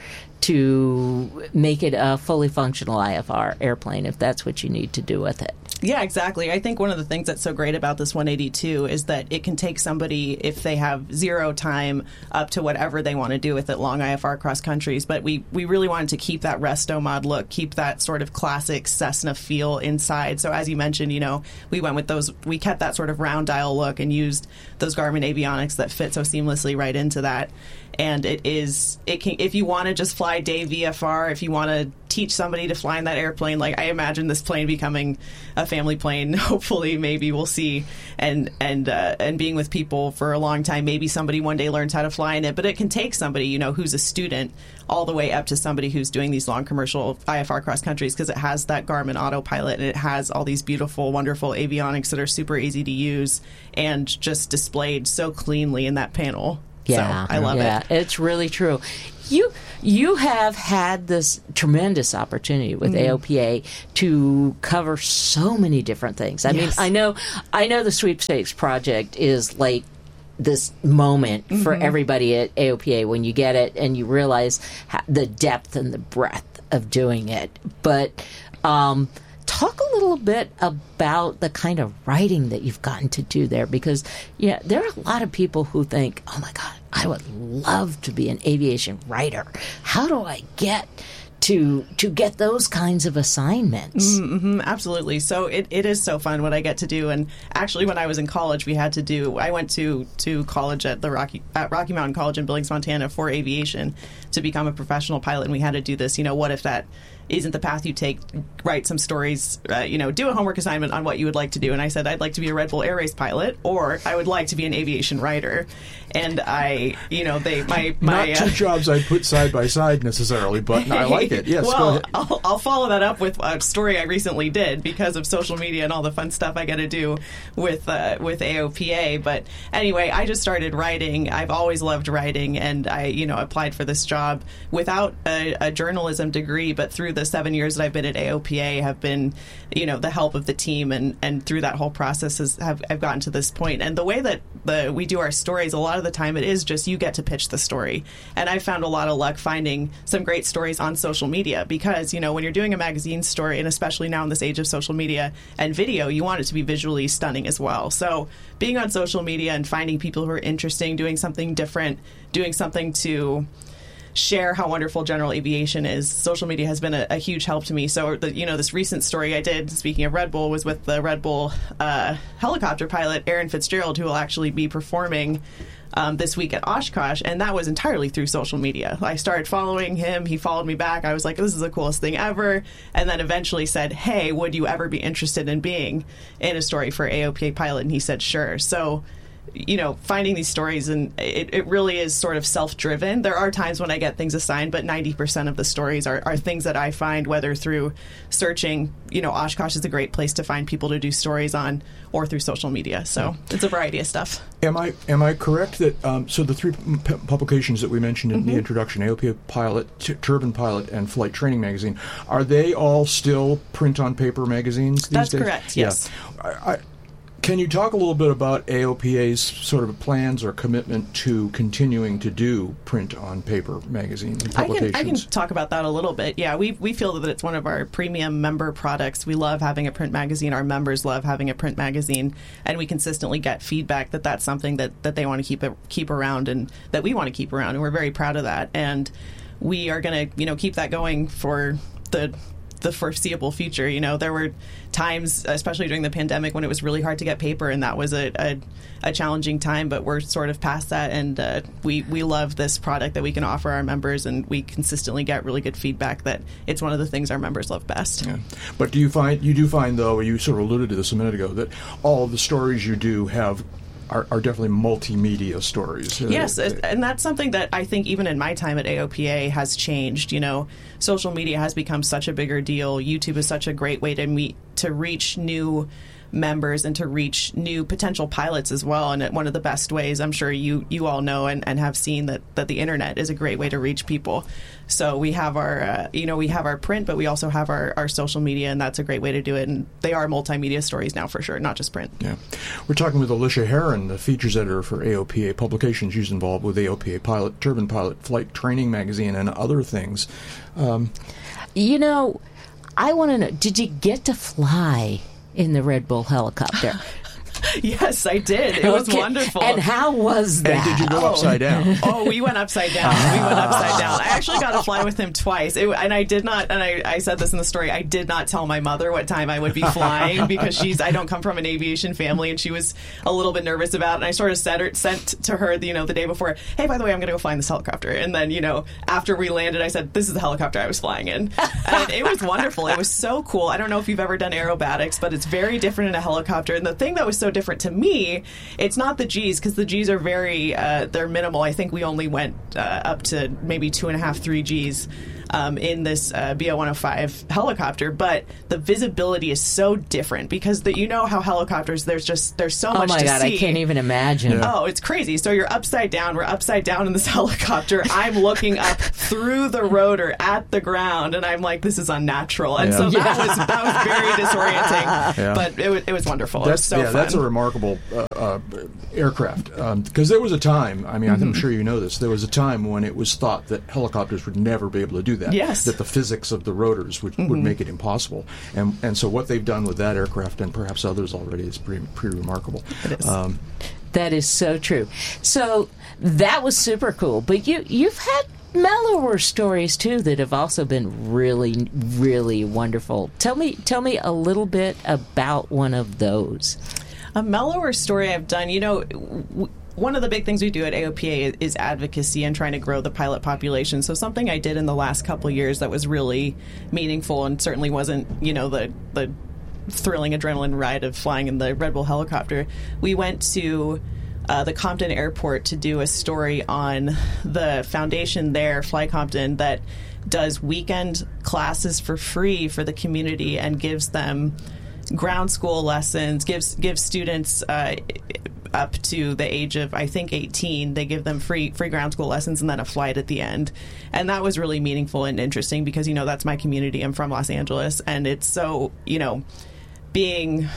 to make it a fully functional I F R airplane, if that's what you need to do with it. Yeah, exactly. I think one of the things that's so great about this one eighty-two is that it can take somebody, if they have zero time, up to whatever they want to do with it, long I F R cross countries. But we, we really wanted to keep that resto mod look, keep that sort of classic Cessna feel inside. So as you mentioned, you know, we went with those, we kept that sort of round dial look and used those Garmin avionics that fit so seamlessly right into that. And it is, it can, if you want to just fly day V F R, if you want to teach somebody to fly in that airplane, like I imagine this plane becoming a family plane, hopefully, maybe we'll see, and and uh, and being with people for a long time, maybe somebody one day learns how to fly in it, but it can take somebody, you know, who's a student all the way up to somebody who's doing these long commercial I F R cross countries, because it has that Garmin autopilot and it has all these beautiful, wonderful avionics that are super easy to use and just displayed so cleanly in that panel. Yeah, so I love yeah, it. It's really true. You you have had this tremendous opportunity with Mm-hmm. A O P A to cover so many different things. I Yes. mean, I know I know the sweepstakes project is like this moment for Mm-hmm. everybody at A O P A when you get it and you realize ha- the depth and the breadth of doing it. But um, talk a little bit about the kind of writing that you've gotten to do there, because yeah, there are a lot of people who think, "Oh my God, I would love to be an aviation writer. How do I get to to get those kinds of assignments?" Mm-hmm, absolutely. So it, it is so fun what I get to do. And actually, when I was in college, we had to do. I went to, to college at the Rocky at Rocky Mountain College in Billings, Montana, for aviation to become a professional pilot. And we had to do this. You know, what if that isn't the path you take? Write some stories. Uh, you know, do a homework assignment on what you would like to do. And I said I'd like to be a Red Bull Air Race pilot, or I would like to be an aviation writer. And I, you know, they my my Not two uh, jobs I'd put side by side necessarily, but I like it. Yes, go well, ahead. I'll, I'll follow that up with a story I recently did because of social media and all the fun stuff I got to do with uh, with A O P A. But anyway, I just started writing. I've always loved writing, and I, you know, applied for this job without a, a journalism degree. But through the seven years that I've been at A O P A, have been, you know, the help of the team, and, and through that whole process, has have I've gotten to this point. And the way that the we do our stories, a lot of the time, it is just you get to pitch the story. And I found a lot of luck finding some great stories on social media, because, you know, when you're doing a magazine story, and especially now in this age of social media and video, you want it to be visually stunning as well. So being on social media and finding people who are interesting, doing something different, doing something to share how wonderful general aviation is, social media has been a, a huge help to me. So, the, you know, this recent story I did, speaking of Red Bull, was with the Red Bull uh, helicopter pilot, Aaron Fitzgerald, who will actually be performing um, this week at Oshkosh, and that was entirely through social media. I started following him, he followed me back, I was like, this is the coolest thing ever, and then eventually said, hey, would you ever be interested in being in a story for A O P A pilot? And he said, sure. So, you know, finding these stories, and it, it really is sort of self-driven. There are times when I get things assigned, but ninety percent of the stories are, are things that I find, whether through searching, you know, Oshkosh is a great place to find people to do stories on, or through social media. So it's a variety of stuff. Am I am I correct that um, so the three p- publications that we mentioned in Mm-hmm. the introduction, A O P A Pilot, T- Turbine Pilot, and Flight Training Magazine, are they all still print on paper magazines these That's days? correct, yes. Yeah. I, I, can you talk a little bit about A O P A's sort of plans or commitment to continuing to do print on paper magazines and I can, publications? I can talk about that a little bit. Yeah, we we feel that it's one of our premium member products. We love having a print magazine. Our members love having a print magazine, and we consistently get feedback that that's something that, that they want to keep it, keep around, and that we want to keep around, and we're very proud of that. And we are going to, you know, keep that going for the the foreseeable future. You know, there were times, especially during the pandemic, when it was really hard to get paper, and that was a, a, a challenging time, but we're sort of past that, and uh, we, we love this product that we can offer our members, and we consistently get really good feedback that it's one of the things our members love best. Yeah. But do you find, you do find, though, you sort of alluded to this a minute ago, that all of the stories you do have Are, are definitely multimedia stories. Yes, Uh, and that's something that I think even in my time at A O P A has changed. You know, social media has become such a bigger deal. YouTube is such a great way to meet, to reach new members and to reach new potential pilots as well. And one of the best ways, I'm sure you, you all know and, and have seen, that, that the internet is a great way to reach people. So we have our, uh, you know, we have our print, but we also have our, our social media, and that's a great way to do it. And they are multimedia stories now for sure, not just print. Yeah. We're talking with Alicia Heron, the features editor for A O P A Publications. She's involved with A O P A Pilot, Turbine Pilot, Flight Training Magazine, and other things. Um, You know, I want to know, did you get to fly in the Red Bull helicopter? Yes, I did. It was Okay. wonderful. And how was that? and did you go upside down? Oh, we went upside down. We went upside down. I actually got to fly with him twice. It, and I did not, and I, I said this in the story, I did not tell my mother what time I would be flying, because she's, I don't come from an aviation family, and she was a little bit nervous about it. And I sort of said her, sent to her, you know, the day before, hey, by the way, I'm going to go fly in this helicopter. And then, you know, after we landed, I said, this is the helicopter I was flying in. And it was wonderful. It was so cool. I don't know if you've ever done aerobatics, but it's very different in a helicopter. And the thing that was so different to me, it's not the G's, because the G's are very, uh, they're minimal. I think we only went uh, up to maybe two and a half, three G's. Um, in this uh, B O one oh five helicopter, but the visibility is so different because the, you know how helicopters, there's just there's so oh much my to God, see. I can't even imagine. Yeah. Oh, it's crazy. So you're upside down. We're upside down in this helicopter. I'm looking up through the rotor at the ground, and I'm like, this is unnatural. And yeah. so that Yeah. was that was very disorienting, yeah. but it was, it was wonderful. That's, it was so yeah, fun. that's a remarkable uh, uh, aircraft because um, there was a time. I mean, mm-hmm. I'm sure you know this. There was a time when it was thought that helicopters would never be able to do that. Yes. That the physics of the rotors would, mm-hmm. would make it impossible. And and so what they've done with that aircraft and perhaps others already is pretty pretty remarkable. It is. Um, that is so true. So that was super cool. But you you've had mellower stories too that have also been really really wonderful. Tell me tell me a little bit about one of those. A mellower story I've done, you know, w- one of the big things we do at A O P A is advocacy and trying to grow the pilot population. So something I did in the last couple of years that was really meaningful and certainly wasn't, you know, the the thrilling adrenaline ride of flying in the Red Bull helicopter. We went to uh, the Compton Airport to do a story on the foundation there, Fly Compton, that does weekend classes for free for the community and gives them ground school lessons, gives gives students uh, up to the age of, I think, eighteen. They give them free free ground school lessons and then a flight at the end. And that was really meaningful and interesting because, you know, that's my community. I'm from Los Angeles. And it's so, you know, being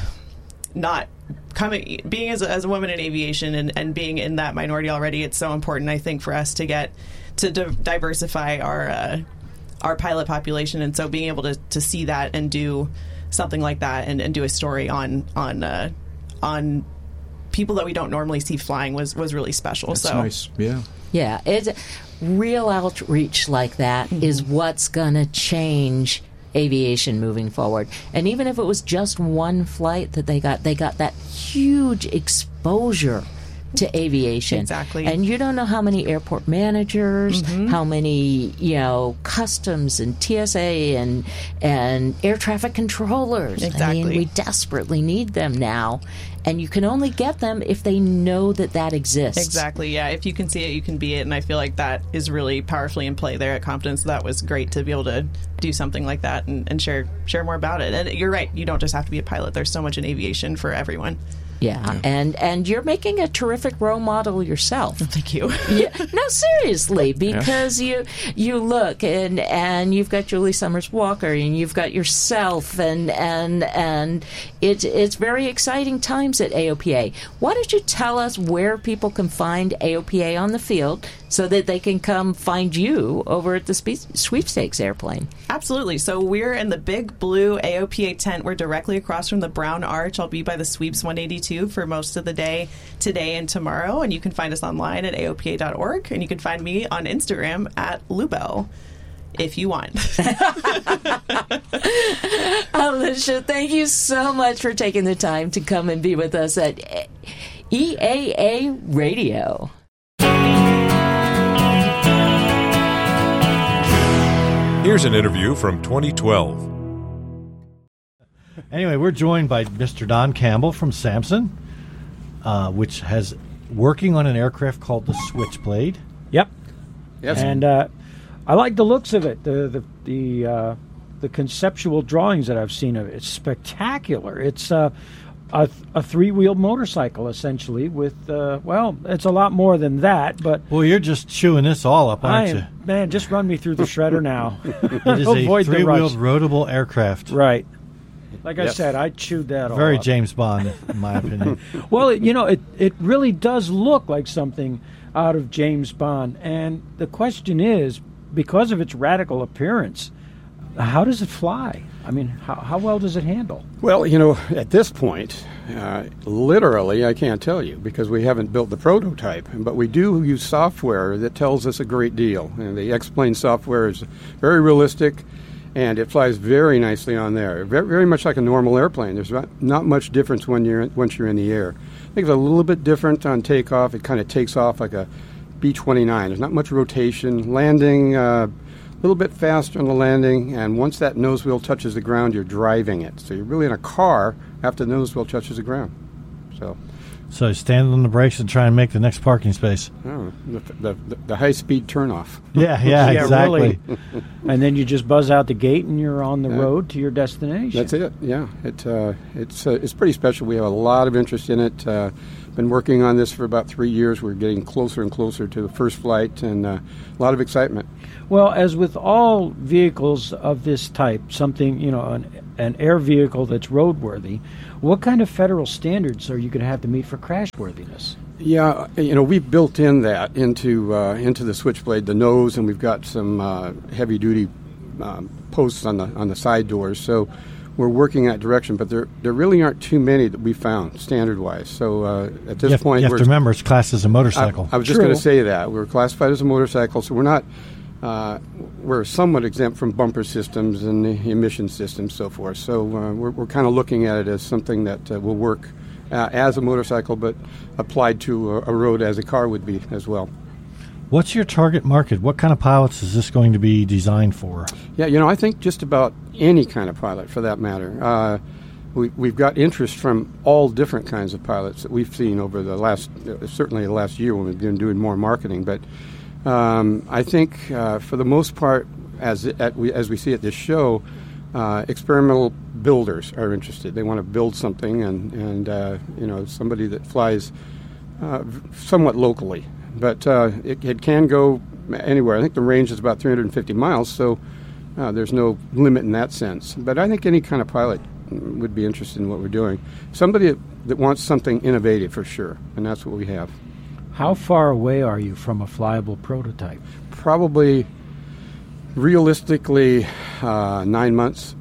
not coming, being as a, as a woman in aviation and, and being in that minority already, it's so important, I think, for us to get, to di- diversify our, uh, our pilot population. And so being able to, to see that and do something like that and, and do a story on, on, uh, on, people that we don't normally see flying was, was really special. That's so nice. Yeah. Yeah, it's real outreach like that mm-hmm. is what's going to change aviation moving forward. And even if it was just one flight that they got, they got that huge exposure to aviation. Exactly. And you don't know how many airport managers, mm-hmm. how many, you know, customs and T S A and and air traffic controllers. Exactly. I mean, we desperately need them now. And you can only get them if they know that that exists. Exactly, yeah. If you can see it, you can be it. And I feel like that is really powerfully in play there at Compton. So that was great to be able to do something like that and, and share share more about it. And you're right, you don't just have to be a pilot. There's so much in aviation for everyone. Yeah, yeah. and and you're making a terrific role model yourself. Thank you. Yeah, no, seriously, because yeah. you you look and and you've got Julie Summers Walker and you've got yourself and and and it's it's very exciting times at A O P A. Why don't you tell us where people can find A O P A on the field so that they can come find you over at the spe- sweepstakes airplane? Absolutely. So we're in the big blue A O P A tent. We're directly across from the Brown Arch. I'll be by the Sweeps one eighty-two for most of the day today and tomorrow. And you can find us online at A O P A dot org. And you can find me on Instagram at Lubel if you want. Alicia, thank you so much for taking the time to come and be with us at E A A Radio. Here's an interview from twenty twelve. Anyway, we're joined by Mister Don Campbell from Samson, uh, which has working on an aircraft called the Switchblade. Yep. Yes. And uh, I like the looks of it. The the the uh, the conceptual drawings that I've seen of it. It's spectacular. It's uh, a a three wheeled motorcycle essentially with uh, well, it's a lot more than that. But well, you're just chewing this all up, aren't I am, you? Man, just run me through the shredder now. It is Avoid a the three rush. wheeled roadable aircraft. Right. Like I Yep. said, I chewed that all Very up. James Bond, in my opinion. Well, it, you know, it, it really does look like something out of James Bond. And the question is, because of its radical appearance, how does it fly? I mean, how, how well does it handle? Well, you know, at this point, uh, literally, I can't tell you because we haven't built the prototype. But we do use software that tells us a great deal. And the X-Plane software is very realistic. And it flies very nicely on there, very, very much like a normal airplane. There's not, not much difference when you're in, once you're in the air. I think it's a little bit different on takeoff. It kind of takes off like a B twenty-nine. There's not much rotation. Landing, uh, a little bit faster on the landing, and once that nose wheel touches the ground, you're driving it. So you're really in a car after the nose wheel touches the ground. So, so stand on the brakes and try and make the next parking space. oh, the, the, the, the high-speed turnoff. Yeah, yeah, Yeah, exactly. really. And then you just buzz out the gate and you're on the Yeah. road to your destination. That's it. Yeah, it uh, it's uh, it's pretty special. We have a lot of interest in it. Uh, been working on this for about three years. We're getting closer and closer to the first flight, and uh, a lot of excitement. Well, as with all vehicles of this type, something, you know, an, an air vehicle that's roadworthy, what kind of federal standards are you going to have to meet for crashworthiness? Yeah, you know, we've built in that into uh, into the Switchblade, the nose, and we've got some uh, heavy duty um, posts on the on the side doors. So we're working that direction, but there there really aren't too many that we found standard wise. So uh, at this you have, point, you have we're, to remember it's classed as a motorcycle. I, I was just going to say that we're classified as a motorcycle, so we're not. Uh, we're somewhat exempt from bumper systems and emission systems, so forth. So uh, we're we're kind of looking at it as something that uh, will work uh, as a motorcycle, but applied to a, a road as a car would be as well. What's your target market? What kind of pilots is this going to be designed for? Yeah, you know, I think just about any kind of pilot, for that matter. Uh, we, we've got interest from all different kinds of pilots that we've seen over the last, uh, certainly the last year when we've been doing more marketing. But um, I think uh, for the most part, as at we, as we see at this show, uh, experimental builders are interested. They want to build something, and and uh, you know, somebody that flies uh, somewhat locally. But uh, it, it can go anywhere. I think the range is about three hundred fifty miles, so uh, there's no limit in that sense. But I think any kind of pilot would be interested in what we're doing. Somebody that, that wants something innovative for sure, and that's what we have. How far away are you from a flyable prototype? Probably, realistically, uh, nine months,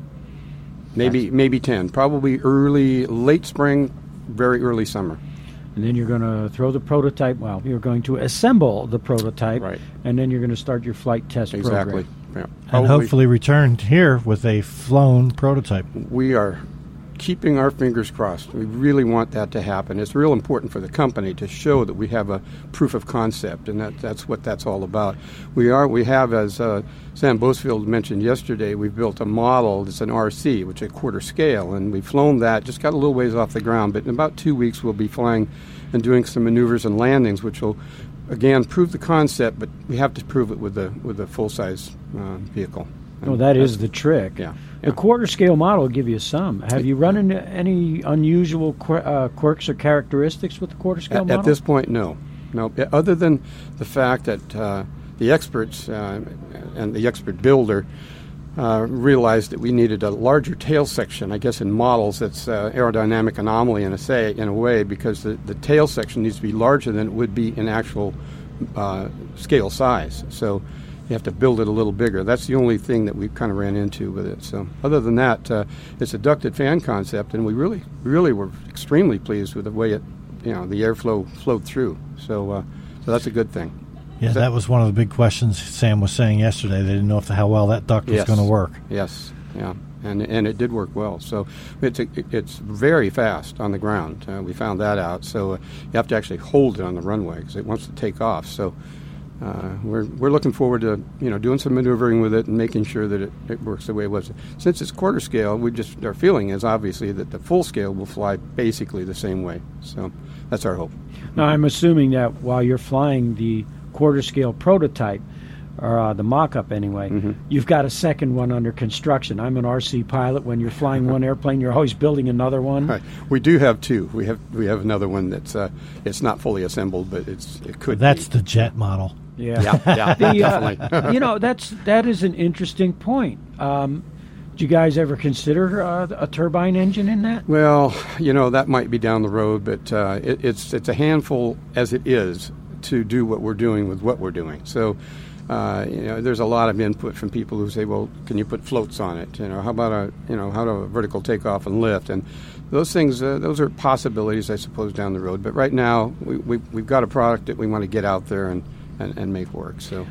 maybe That's maybe ten. Probably early, late spring, very early summer. And then you're going to throw the prototype, well, you're going to assemble the prototype, right. And then you're going to start your flight test exactly. program. Yeah. And hopefully return here with a flown prototype. We are keeping our fingers crossed. We really want that to happen. It's real important for the company to show that we have a proof of concept, and that, that's what that's all about. We are we have, as uh, Sam Boesfield mentioned yesterday, we've built a model that's an R C, which is a quarter scale, and we've flown that, just got a little ways off the ground, but in about two weeks we'll be flying and doing some maneuvers and landings, which will, again, prove the concept, but we have to prove it with the with a full-size uh, vehicle. Well, that is the trick. Yeah. The quarter scale model will give you some. Have you run into any unusual qu- uh, quirks or characteristics with the quarter scale At, model? at this point, no. No. Other than the fact that uh, the experts uh, and the expert builder uh, realized that we needed a larger tail section, I guess in models, that's uh, aerodynamic anomaly in a, say, in a way, because the, the tail section needs to be larger than it would be in actual uh, scale size. So you have to build it a little bigger. That's the only thing that we kind of ran into with it. So other than that, uh, it's a ducted fan concept, and we really, really were extremely pleased with the way it, you know, the airflow flowed through. So, uh, so that's a good thing. Yeah, that was one of the big questions Sam was saying yesterday. They didn't know if the, how well that duct was yes. going to work. Yes, yeah, and and it did work well. So it's a, it's very fast on the ground. Uh, we found that out. So uh, you have to actually hold it on the runway because it wants to take off. So. Uh, we're we're looking forward to you know doing some maneuvering with it and making sure that it, it works the way it was. Since it's quarter scale, we just our feeling is obviously that the full scale will fly basically the same way. So that's our hope. Now I'm assuming that while you're flying the quarter scale prototype, or uh, the mock-up anyway, mm-hmm. you've got a second one under construction. I'm an R C pilot. When you're flying one airplane, you're always building another one. Right. We do have two. We have we have another one that's uh, it's not fully assembled, but it's it could. That's be. the jet model. Yeah, yeah, yeah the, uh, definitely. You know, that's that is an interesting point. Um, do you guys ever consider uh, a turbine engine in that? Well, you know that might be down the road, but uh, it, it's it's a handful as it is to do what we're doing with what we're doing. So. Uh, you know, there's a lot of input from people who say, "Well, can you put floats on it? You know, how about a, you know, how do a vertical takeoff and lift?" And those things, uh, those are possibilities, I suppose, down the road. But right now, we, we we've got a product that we want to get out there and, and, and make work. So,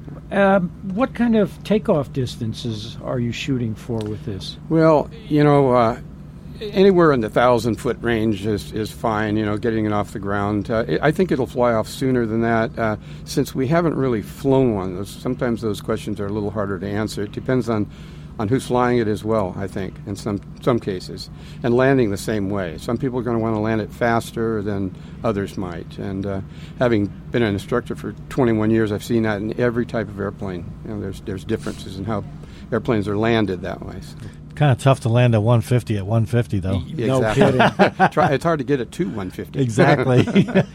um, what kind of takeoff distances are you shooting for with this? Well, you know. Uh, Anywhere in the thousand foot range is, is fine, you know, getting it off the ground. Uh, I think it'll fly off sooner than that. Uh, since we haven't really flown one, those, sometimes those questions are a little harder to answer. It depends on on who's flying it as well, I think, in some, some cases, and landing the same way. Some people are going to want to land it faster than others might. And uh, having been an instructor for twenty-one years, I've seen that in every type of airplane. You know, there's, there's differences in how airplanes are landed that way. So. Kind of tough to land a one fifty at one fifty, though. No exactly. kidding. Try, it's hard to get it to one fifty. Exactly.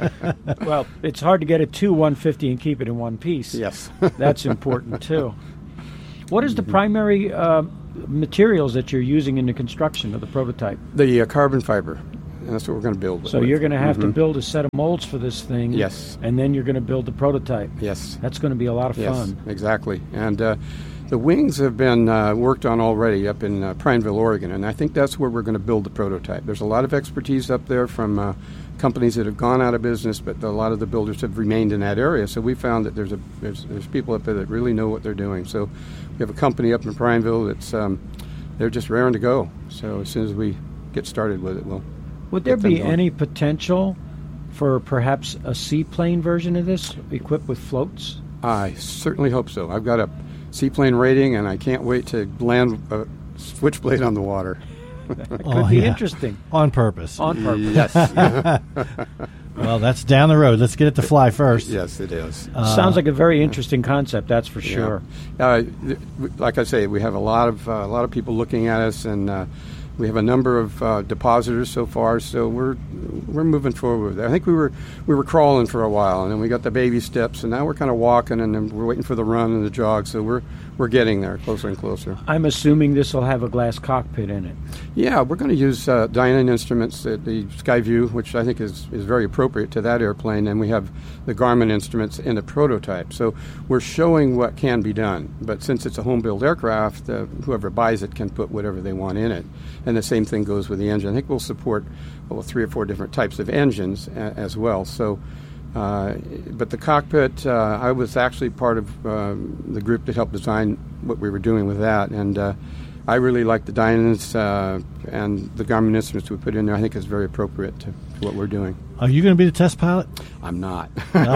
Well, it's hard to get it to one fifty and keep it in one piece. Yes. That's important, too. What is the primary uh, materials that you're using in the construction of the prototype? The uh, carbon fiber. And that's what we're going to build. So with. you're going to have mm-hmm. to build a set of molds for this thing. Yes. And then you're going to build the prototype. Yes. That's going to be a lot of yes, fun. Exactly. And uh, the wings have been uh, worked on already up in uh, Prineville, Oregon, and I think that's where we're going to build the prototype. There's a lot of expertise up there from uh, companies that have gone out of business, but a lot of the builders have remained in that area. So we found that there's a there's, there's people up there that really know what they're doing. So we have a company up in Prineville that's um, they're just raring to go. So as soon as we get started with it, we'll. Would there be any potential for perhaps a seaplane version of this equipped with floats? I certainly hope so. I've got a seaplane rating, and I can't wait to land a Switchblade on the water. That could oh, be yeah. interesting. On purpose. On purpose. Yes. Well, that's down the road. Let's get it to fly first. Yes, it is. Uh, Sounds like a very interesting concept, that's for yeah. sure. Uh, th- like I say, we have a lot of uh, a lot of people looking at us, and uh, we have a number of uh, depositors so far. So we're we're moving forward. I think we were we were crawling for a while, and then we got the baby steps, and now we're kind of walking, and then we're waiting for the run and the jog. So we're we're getting there, closer and closer. I'm assuming this will have a glass cockpit in it. Yeah, we're going to use uh, Dynon Instruments, uh, the Skyview, which I think is, is very appropriate to that airplane, and we have the Garmin instruments in the prototype. So we're showing what can be done, but since it's a home-built aircraft, uh, whoever buys it can put whatever they want in it. And the same thing goes with the engine. I think we'll support well, three or four different types of engines a- as well. So, uh, but the cockpit, uh, I was actually part of um, the group that helped design what we were doing with that, and uh, I really like the Dynons uh, and the Garmin instruments we put in there. I think is very appropriate to, to what we're doing. Are you going to be the test pilot? I'm not.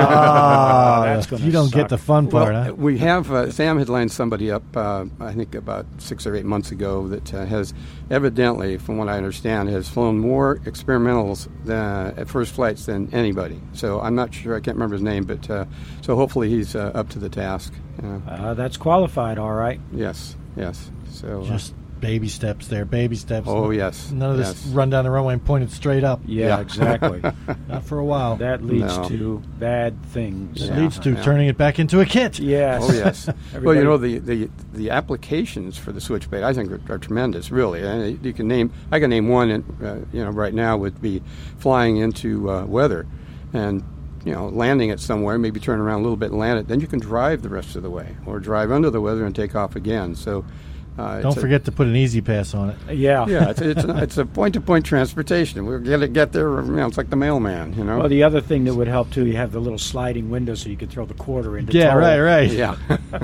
Oh, that's gonna you don't suck. get the fun part, well, huh? We have, uh, Sam had lined somebody up, uh, I think about six or eight months ago, that uh, has evidently, from what I understand, has flown more experimentals than, at first flights than anybody. So I'm not sure, I can't remember his name, but uh, so hopefully he's uh, up to the task. Uh, Uh, that's qualified, all right. yes, yes. So uh, Just baby steps there, baby steps. Oh, yes. None of this yes. run down the runway and point it straight up. Yeah, Yeah. exactly. Not for a while. That leads No. to bad things. It Yeah. leads to Yeah. turning it back into a kit. Yes. Oh yes. well, Everybody- you know the, the the applications for the Switchblade I think are, are tremendous. Really, and you can name I can name one. And uh, you know, right now would be flying into uh, weather, and you know, landing it somewhere, maybe turn around a little bit and land it. Then you can drive the rest of the way, or drive under the weather and take off again. So. Uh, Don't it's forget a, to put an easy pass on it. Yeah. yeah, it's it's, an, it's a point-to-point transportation. We're gonna get there. You know, it's like the mailman. You know. Well, the other thing that would help, too, you have the little sliding window so you could throw the quarter into Yeah, toll. right, right. yeah.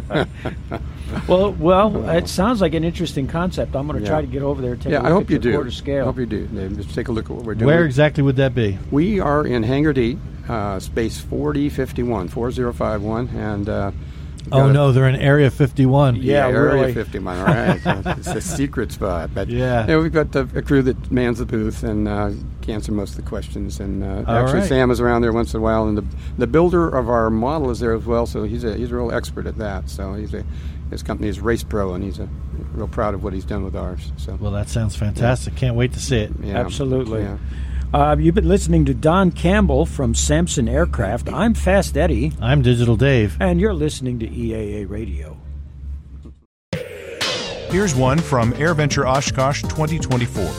Well, well, it sounds like an interesting concept. I'm going to Yeah. try to get over there and take yeah, a look I hope at you your do. quarter scale. I hope you do. Dave. Just take a look at what we're doing. Where exactly would that be? We are in Hangar D, uh, space four D fifty-one, four zero five one, and uh, we've Oh, got a- no, they're in Area fifty-one. Yeah, Area really. fifty-one. All right, it's a secret spot. But Yeah. you know, we've got a, a crew that mans the booth and uh, can answer most of the questions. And uh, All actually, right. Sam is around there once in a while, and the the builder of our model is there as well. So he's a he's a real expert at that. So he's a his company is Race Pro, and he's a real proud of what he's done with ours. So Well, that sounds fantastic. Can't wait to see it. yeah, Absolutely. yeah. Uh, you've been listening to Don Campbell from Samson Aircraft. I'm Fast Eddie, I'm Digital Dave. and you're listening to E A A Radio. Here's one from AirVenture Oshkosh twenty twenty-four.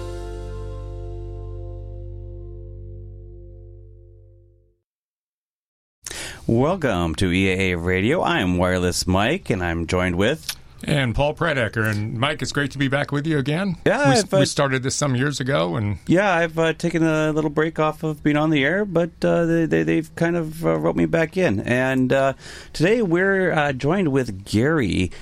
Welcome to E A A Radio. I am Wireless Mike, and I'm joined with... And Paul Predecker. And Mike, it's great to be back with you again. Yeah, we, I've, uh, we started this some years ago, and Yeah, I've uh, taken a little break off of being on the air, but uh, they, they, they've kind of uh, wrote me back in. And uh, today we're uh, joined with Gary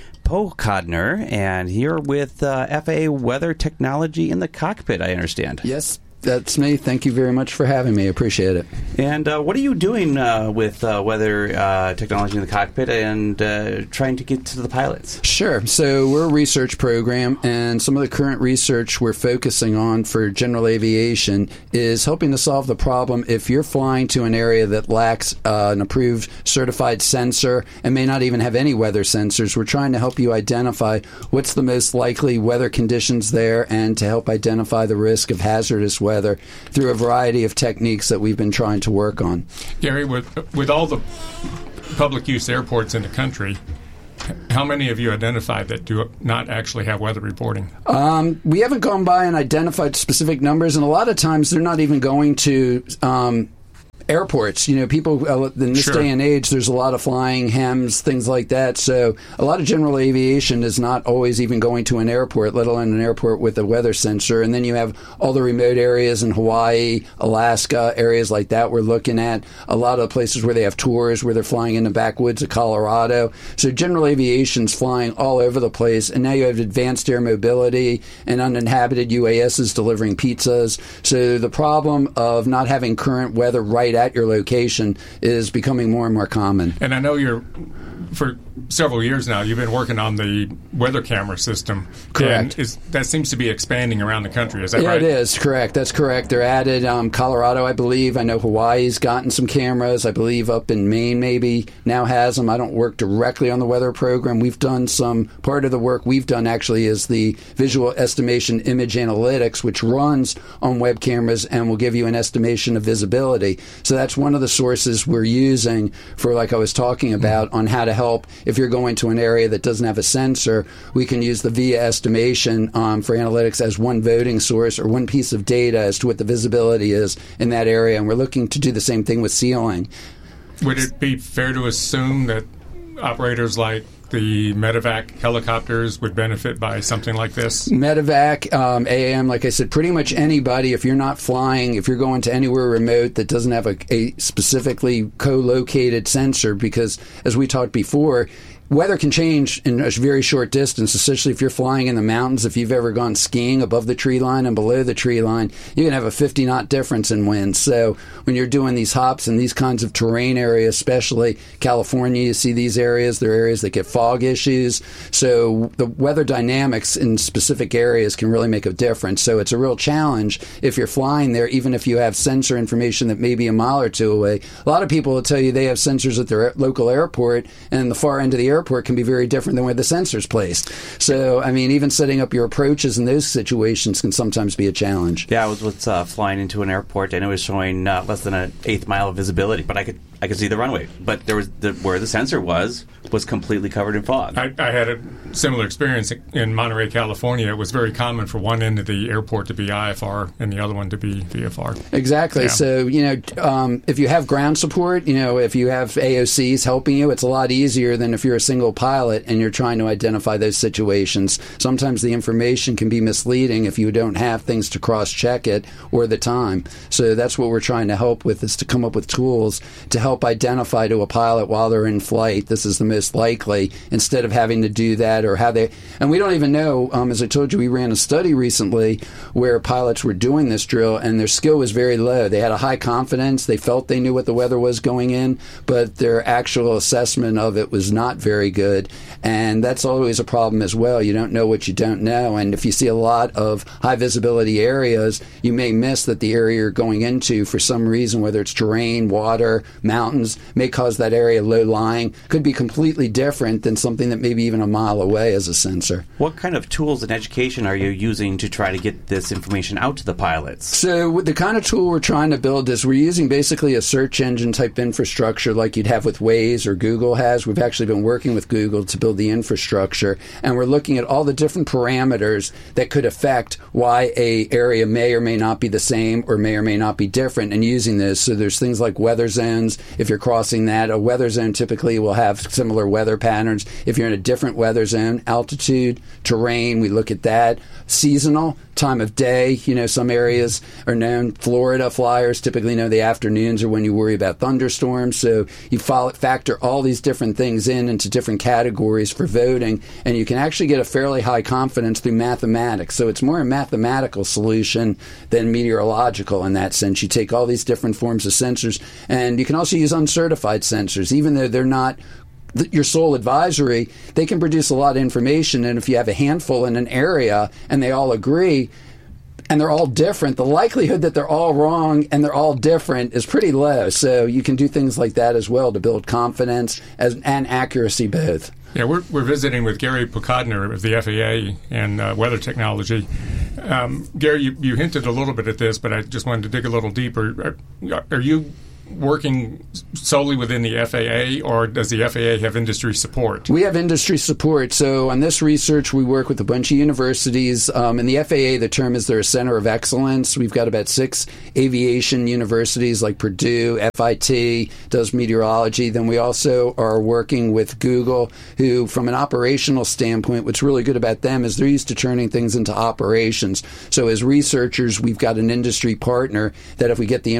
Pokodner, and here with uh, F A A Weather Technology in the Cockpit, I understand. Yes, that's me. Thank you very much for having me. Appreciate it. And uh, what are you doing uh, with uh, weather uh, technology in the cockpit and uh, trying to get to the pilots? Sure. So we're a research program, and some of the current research we're focusing on for general aviation is helping to solve the problem if you're flying to an area that lacks uh, an approved certified sensor and may not even have any weather sensors. We're trying to help you identify what's the most likely weather conditions there and to help identify the risk of hazardous weather weather through a variety of techniques that we've been trying to work on. Gary, with with all the public use airports in the country, how many have you identified that do not actually have weather reporting? Um, we haven't gone by and identified specific numbers, and a lot of times they're not even going to um, airports. You know, people uh, in this Sure. day and age, there's a lot of flying, hems, things like that. So a lot of general aviation is not always even going to an airport, let alone an airport with a weather sensor. And then you have all the remote areas in Hawaii, Alaska, areas like that we're looking at. A lot of places where they have tours, where they're flying in the backwoods of Colorado. So general aviation's flying all over the place. And now you have advanced air mobility and uninhabited U A Ss delivering pizzas. So the problem of not having current weather right at your location is becoming more and more common. And I know you're, for several years now, you've been working on the weather camera system. Correct. And is, that seems to be expanding around the country. Is that yeah, right? it is. Correct. That's correct. They're added. Um, Colorado, I believe. I know Hawaii's gotten some cameras. I believe up in Maine maybe now has them. I don't work directly on the weather program. We've done some, part of the work we've done actually is the visual estimation image analytics, which runs on web cameras and will give you an estimation of visibility. So that's one of the sources we're using for, like I was talking about, mm-hmm. on how to help if you're going to an area that doesn't have a sensor. We can use the V I A estimation um, for analytics as one voting source or one piece of data as to what the visibility is in that area, and we're looking to do the same thing with ceiling. Would it be fair to assume that operators like the medevac helicopters would benefit by something like this? Medevac, um, A A M, like I said, pretty much anybody, if you're not flying, if you're going to anywhere remote that doesn't have a, a specifically co-located sensor, because as we talked before, weather can change in a very short distance, especially if you're flying in the mountains. If you've ever gone skiing above the tree line and below the tree line, you can have a fifty knot difference in wind. So when you're doing these hops in these kinds of terrain areas, especially California, you see these areas. They're areas that get fog issues. So the weather dynamics in specific areas can really make a difference. So it's a real challenge if you're flying there, even if you have sensor information that may be a mile or two away. A lot of people will tell you they have sensors at their local airport, and the far end of the airport Airport can be very different than where the sensor's placed. So, I mean, even setting up your approaches in those situations can sometimes be a challenge. Yeah, I was with, uh, flying into an airport, and it was showing uh, less than an eighth mile of visibility, but I could I could see the runway. But there was the, where the sensor was was completely covered in fog. I, I had a similar experience in Monterey, California. It was very common for one end of the airport to be I F R and the other one to be V F R. Exactly. Yeah. So, you know, um, if you have ground support, you know, if you have A O Cs helping you, it's a lot easier than if you're a single pilot and you're trying to identify those situations. Sometimes the information can be misleading if you don't have things to cross-check it or the time. So that's what we're trying to help with, is to come up with tools to help identify to a pilot while they're in flight, this is the most likely, instead of having to do that or how they... And we don't even know, um, as I told you, we ran a study recently where pilots were doing this drill and their skill was very low. They had a high confidence. They felt they knew what the weather was going in, but their actual assessment of it was not very good. And that's always a problem as well. You don't know what you don't know. And if you see a lot of high visibility areas, you may miss that the area you're going into for some reason, whether it's terrain, water, mountains, may cause that area low lying, could be completely different than something that may be even a mile away as a sensor. What kind of tools and education are you using to try to get this information out to the pilots? So the kind of tool we're trying to build is we're using basically a search engine type infrastructure like you'd have with Waze or Google has. We've actually been working with Google to build the infrastructure, and we're looking at all the different parameters that could affect why a area may or may not be the same or may or may not be different, and using this. So there's things like weather zones. If you're crossing that, a weather zone typically will have similar weather patterns. If you're in a different weather zone, altitude, terrain, we look at that. Seasonal, time of day. You know, some areas are known. Florida flyers typically know the afternoons are when you worry about thunderstorms. So you follow, factor all these different things in into different categories for voting, and you can actually get a fairly high confidence through mathematics. So it's more a mathematical solution than meteorological in that sense. You take all these different forms of sensors, and you can also use uncertified sensors, even though they're not your sole advisory. They can produce a lot of information, and if you have a handful in an area and they all agree and they're all different, the likelihood that they're all wrong and they're all different is pretty low. So you can do things like that as well to build confidence as, and accuracy both. Yeah, we're, we're visiting with Gary Pokodner of the F A A and uh, weather technology. Um, Gary, you, you hinted a little bit at this, but I just wanted to dig a little deeper. Are, are you working solely within the F A A, or does the F A A have industry support? We have industry support. So on this research, we work with a bunch of universities. Um, in the F A A, the term is they're a center of excellence. We've got about six aviation universities like Purdue, F I T, does meteorology. Then we also are working with Google, who, from an operational standpoint, what's really good about them is they're used to turning things into operations. So as researchers, we've got an industry partner that if we get the